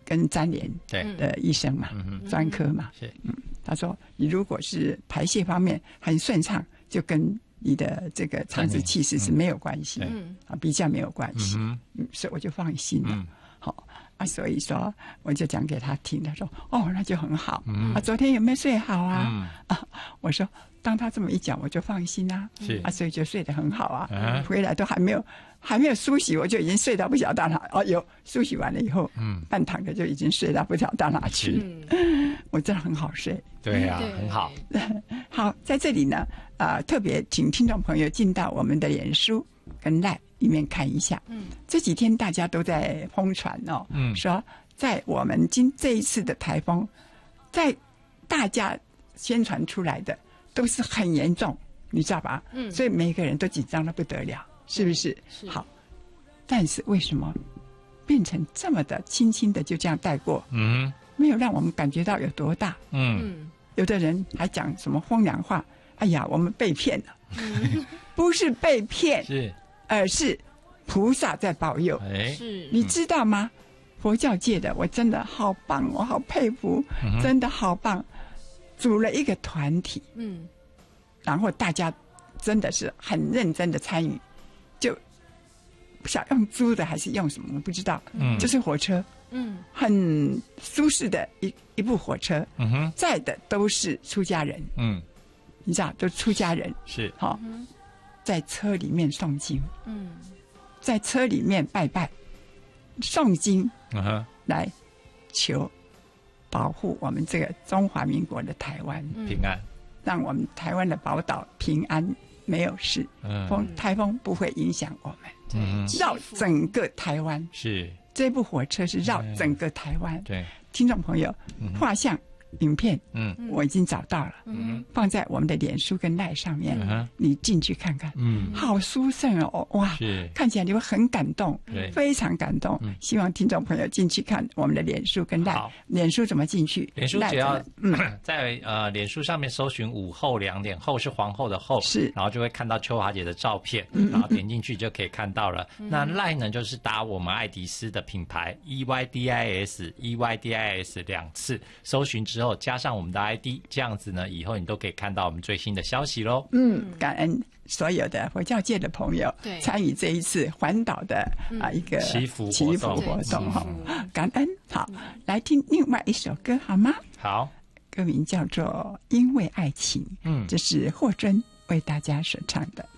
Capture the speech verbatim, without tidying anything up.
跟沾连的医生嘛，专科嘛， 是， 嗯，他说你如果是排泄方面很顺畅，就跟你的这个肠子气势是没有关系，嗯，啊，比较没有关系，嗯，所以我就放心了，好啊，所以说我就讲给他听，他说哦，那就很好，啊，昨天有没有睡好啊？啊，我说当他这么一讲，我就放心啊，是啊，所以就睡得很好啊，回来都还没有。还没有梳洗，我就已经睡到不晓得到哪。哦，有梳洗完了以后，嗯，半躺着就已经睡到不晓得到哪去。嗯，我真的很好睡。 对呀、啊，很好。 好，在这里呢，啊、呃，特别请听众朋友进到我们的脸书跟 LINE 里面看一下。嗯，这几天大家都在疯传哦，嗯，说在我们今这一次的台风，在大家宣传出来的都是很严重，你知道吧？嗯，所以每个人都紧张得不得了。是不是？是好，但是为什么变成这么的轻轻的就这样带过？嗯，没有让我们感觉到有多大。嗯，有的人还讲什么风凉话，哎呀，我们被骗了。嗯、不是被骗，是而是菩萨在保佑。哎，是，你知道吗？佛教界的我真的好棒，我好佩服，嗯、真的好棒，组了一个团体。嗯，然后大家真的是很认真的参与。就不晓得用租的还是用什么，我不知道。嗯，就是火车，嗯，很舒适的一一部火车。嗯哼，载的都是出家人。嗯，你知道，都是出家人。是，好、哦，在车里面诵经。嗯，在车里面拜拜，诵经。嗯哼，来求保护我们这个中华民国的台湾平安， 让我们台湾的宝岛平安。没有事，风台风不会影响我们，嗯、绕整个台湾。是这部火车是绕整个台湾。对，听众朋友，画像、影片，嗯，我已经找到了，嗯，放在我们的脸书跟 LINE 上面，嗯，你进去看看，嗯，好殊胜哦，哇，是看起来你会很感动，对，非常感动。嗯、希望听众朋友进去看我们的脸书跟 LINE。脸书怎么进去？ 脸书只要嗯在呃脸书上面搜寻午后两点，后是皇后的后，是，然后就会看到秋华姐的照片，嗯、然后点进去就可以看到了。嗯、那 LINE 呢，就是打我们爱迪斯的品牌 E Y D I S E Y D I S 两次，搜寻之后加上我们的 I D， 这样子呢，以后你都可以看到我们最新的消息咯。 嗯，感恩所有的佛教界的朋友参与这一次环岛的啊、呃、一个祈福祈福活动哈，感恩。好，来听另外一首歌好吗？ 好， 歌名叫做《因为爱情》，嗯，这是霍尊为大家所唱的。